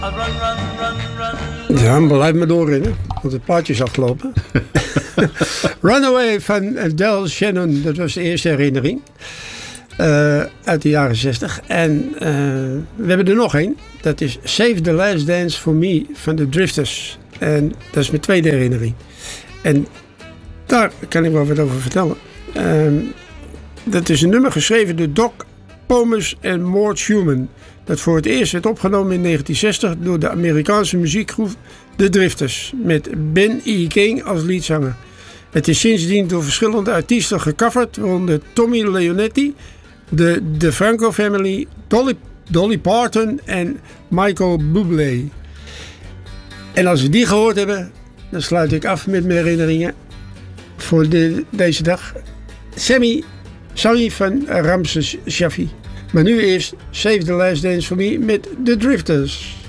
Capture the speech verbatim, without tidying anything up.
Ja, blijf maar doorrennen, want het plaatje is afgelopen. Runaway van Del Shannon, dat was de eerste herinnering. Uh, uit de jaren zestig. En uh, we hebben er nog één. Dat is Save the Last Dance for Me van de Drifters. En dat is mijn tweede herinnering. En daar kan ik wel wat over vertellen. Uh, dat is een nummer geschreven door Doc Pomus en Mort Schumann. Dat voor het eerst werd opgenomen in negentien zestig door de Amerikaanse muziekgroep The Drifters. Met Ben E. King als leadzanger. Het is sindsdien door verschillende artiesten gecoverd. Waaronder Tommy Leonetti, de De Franco Family, Dolly, Dolly Parton en Michael Bublé. En als we die gehoord hebben, dan sluit ik af met mijn herinneringen voor de, deze dag. Sammy, Sammy van Ramses Shaffi. Maar nu eerst Save the Last Dance for Me met The Drifters.